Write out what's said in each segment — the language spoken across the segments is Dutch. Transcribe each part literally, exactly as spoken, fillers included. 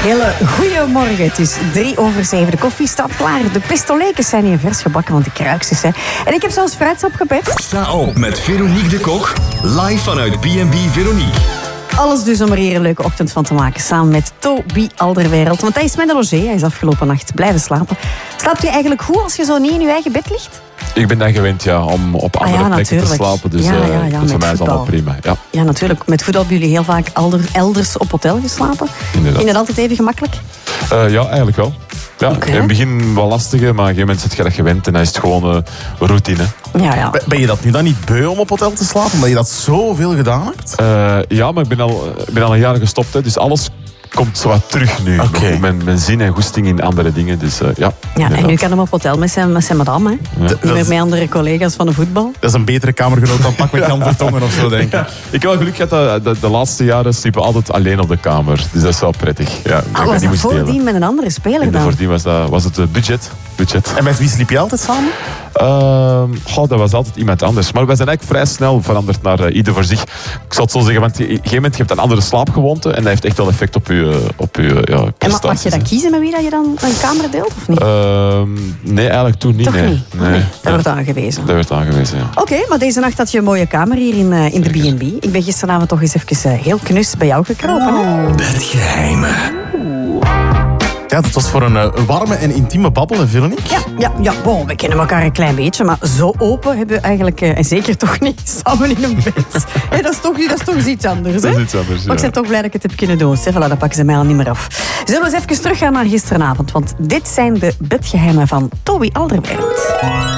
Hele goeiemorgen. Het is drie over zeven. De koffie staat klaar. De pistolekes zijn hier vers gebakken, want die kruikjes. Hè. En ik heb zelfs fruitsap gepet. Sta op met Veronique de Kok. Live vanuit B en B Veronique. Alles dus om er hier een leuke ochtend van te maken. Samen met Toby Alderweireld. Want hij is mijn logé. Hij is afgelopen nacht blijven slapen. Slaapt u eigenlijk goed als je zo niet in uw eigen bed ligt? Ik ben dan gewend ja, om op andere ah, ja, plekken natuurlijk. te slapen. Dus, ja, ja, ja, uh, dus voor mij is het allemaal prima. Ja. ja, natuurlijk. Met voetbal hebben jullie heel vaak elders op hotel geslapen. Inderdaad. Vind je dat altijd even gemakkelijk? Uh, ja, eigenlijk wel. Ja, okay. In het begin wel lastiger, maar op een gegeven moment zit je dat gewend en dan is het gewoon uh, routine. Ja, ja. Ben je dat nu dan niet beu om op hotel te slapen, omdat je dat zoveel gedaan hebt? Uh, ja, maar ik ben al, ik ben al een jaar gestopt, hè, dus alles komt zo wat terug nu. Okay. Mijn, mijn zin en goesting in andere dingen. Dus, uh, ja, ja, en nu kan hem op hotel met zijn, met zijn madame. Hè. Ja. Niet meer met andere collega's van de voetbal. Dat is een betere kamergenoot dan pak met Jan Vertongen of zo, denk ik. Ja. Ik heb wel geluk gehad dat de, de laatste jaren sliepen we altijd alleen op de kamer. Dus dat is wel prettig. Ja, oh, was dat voordien met een andere speler dan? Voordien was, dat, was het budget. budget. En met wie sliep je altijd samen? Uh, goh, dat was altijd iemand anders. Maar wij zijn eigenlijk vrij snel veranderd naar uh, ieder voor zich. Ik zal het zo zeggen, want op een gegeven moment je hebt een andere slaapgewoonte en dat heeft echt wel effect op je, op je ja, en mag, mag je dan kiezen met wie dat je dan een kamer deelt, of niet? Uh, nee, eigenlijk toen niet. Toch nee. niet? Nee. Nee, dat ja. wordt aangewezen. Dat werd aangewezen, ja. Oké, okay, maar deze nacht had je een mooie kamer hier in, uh, in de B en B. Ik ben gisteravond toch eens even uh, heel knus bij jou gekropen. Oh. Bedgeheimen. Ja, dat was voor een, een warme en intieme babbel, hè, Veronique? Ja, ja, ja bon, we kennen elkaar een klein beetje, maar zo open hebben we eigenlijk, uh, en zeker toch niet, samen in een bed. Hey, dat, is toch, dat is toch iets anders, hè? Dat is iets anders, ja. Maar ik ben toch blij dat ik het heb kunnen doen. Voilà, dat pakken ze mij al niet meer af. Zullen we eens even teruggaan naar gisteravond, want dit zijn de bedgeheimen van Toby Alderweireld.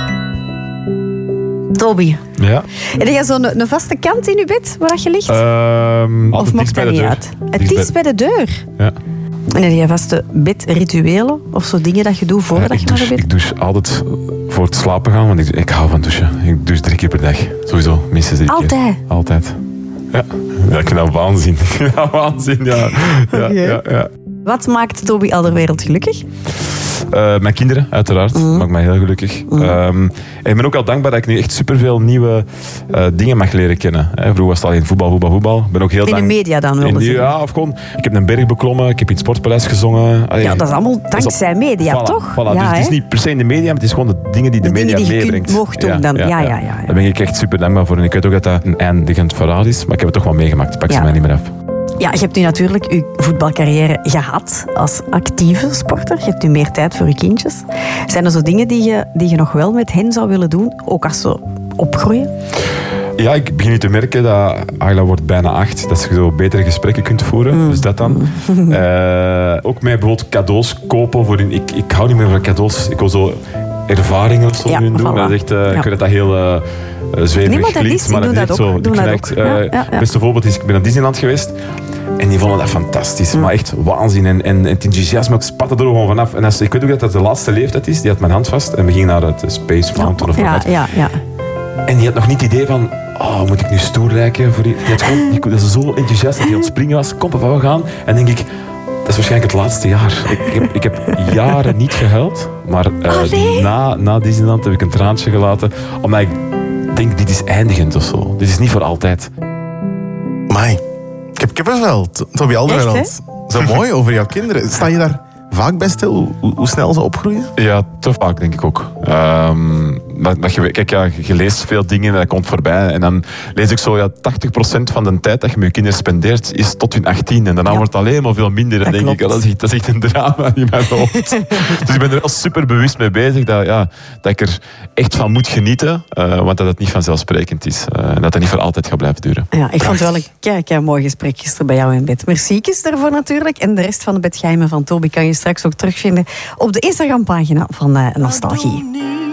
Toby. Ja? Heb jij zo'n een vaste kant in je bed waar je ligt? Um, of mocht dat niet uit? Het is bij de deur. Ja. En heb je vaste bedrituelen of zo dingen dat je doet voordat ja, je naar de bed? Ik douche altijd voor het slapen gaan, want ik, ik hou van douchen. Ik douche drie keer per dag. Sowieso, minstens drie Altijd? keer. Altijd? Ja. Ja, ik vind dat waanzin. Ik vind dat waanzin, ja. Ja, okay. ja, ja. Wat maakt Toby Alderweireld gelukkig? Uh, mijn kinderen, uiteraard. Mm. Maakt mij heel gelukkig. Mm. Um, en ik ben ook al dankbaar dat ik nu echt superveel nieuwe uh, dingen mag leren kennen. Hè. Vroeger was het alleen voetbal, voetbal, voetbal. Ik ben ook heel in dank... de media dan wel? Ja, of gewoon... Ik heb een berg beklommen, ik heb in het Sportpaleis gezongen. Allee, ja, dat is allemaal dankzij op... media, voilà, toch? Voilà. Ja, dus het is niet per se in de media, maar het is gewoon de dingen die de, de media dingen die meebrengt. Je kunt, mocht doen ja, dan. Ja, ja, ja, ja, ja. Daar ben ik echt super dankbaar voor. En ik weet ook dat dat een eindigend verhaal is, maar ik heb het toch wel meegemaakt. Pak ze ja. mij niet meer af. Ja, je hebt nu natuurlijk je voetbalcarrière gehad als actieve sporter. Je hebt nu meer tijd voor je kindjes. Zijn er zo dingen die je, die je nog wel met hen zou willen doen, ook als ze opgroeien? Ja, ik begin nu te merken dat Ayla wordt bijna acht, dat je zo betere gesprekken kunt voeren. Mm. Dus dat dan. Mm. Uh, ook mij bijvoorbeeld cadeaus kopen. Voor in, ik, ik hou niet meer van cadeaus. Ik wil zo ervaringen of zo ja, doen. Voilà. Dat is echt, uh, ja. Ik weet dat dat heel... Uh, Uh, zweverig nee, klinkt, is, maar dat is echt zo. Doe dat ook. Uh, ja, ja, ja. Het beste voorbeeld is, ik ben naar Disneyland geweest en die vonden dat fantastisch, mm. maar echt waanzin. En, en het enthousiasme, ik spatte er gewoon vanaf. En als, ik weet ook dat dat de laatste leeftijd is, die had mijn hand vast en we gingen naar het Space Mountain of ja, wat. Ja, ja. En die had nog niet het idee van, oh, moet ik nu stoer lijken? Voor die, die had gewoon, die, dat is zo enthousiast dat hij aan het springen was. Kom, papa, we gaan. En denk ik, dat is waarschijnlijk het laatste jaar. Ik, ik, heb, ik heb jaren niet gehuild, maar uh, oh, nee. na, na Disneyland heb ik een traantje gelaten, omdat ik Ik denk, dit is eindigend of zo. Dit is niet voor altijd. Amai, ik heb kippenvel. Toby Alderweireld. Zo mooi over jouw kinderen. Sta je daar vaak bij stil, hoe, hoe snel ze opgroeien? Ja, te vaak denk ik ook. Um, dat, dat je, kijk, ja, je leest veel dingen en dat komt voorbij. En dan lees ik zo, ja, tachtig procent van de tijd dat je met je kinderen spendeert, is tot hun achttien. En daarna ja. wordt het alleen maar veel minder. Dan dat denk klopt. ik, ja, dat, is, dat is echt een drama in mijn hoofd. Dus ik ben er wel super bewust mee bezig dat, ja, dat ik er echt van moet genieten. Uh, want dat het niet vanzelfsprekend is. Uh, en dat het niet voor altijd gaat blijven duren. Ja, ik vond het wel een kei, kei mooi gesprek gisteren bij jou in bed. Merciekes daarvoor natuurlijk. En de rest van de bedgeheimen van Toby kan je straks ook terugvinden op de Instagram-pagina van uh, Nostalgie.